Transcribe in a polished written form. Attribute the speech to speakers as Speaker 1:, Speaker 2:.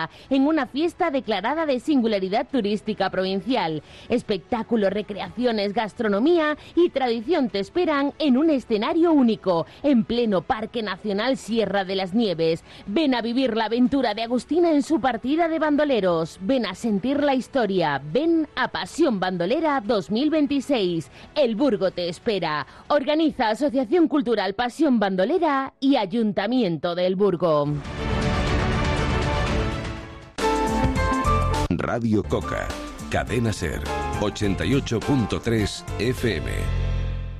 Speaker 1: bandolera en una fiesta declarada de singularidad turística provincial. Espectáculos, recreaciones, gastronomía y tradición te esperan en un escenario único, en pleno Parque Nacional Sierra de las Nieves. Ven a vivir la aventura de Agustina en su partida de bandoleros. Ven a sentir la historia. Ven a Pasión Bandolera 2026. El Burgo te espera. Organiza Asociación Cultural Pasión Bandolera y Ayuntamiento del Burgo.
Speaker 2: Radio Coca, Cadena Ser, 88.3 FM.